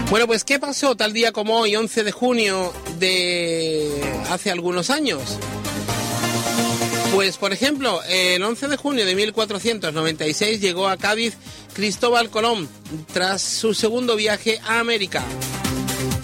Bueno, pues ¿qué pasó tal día como hoy, 11 de junio de hace algunos años? Pues, por ejemplo, el 11 de junio de 1496 llegó a Cádiz Cristóbal Colón tras su segundo viaje a América.